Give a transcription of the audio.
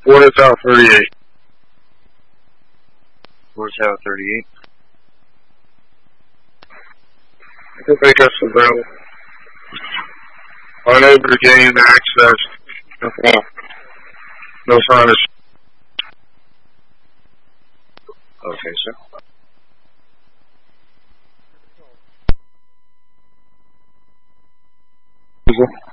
What is out 38? Where's Tower 38? I can make us available. Unable to gain access. No sign of. Okay, sir.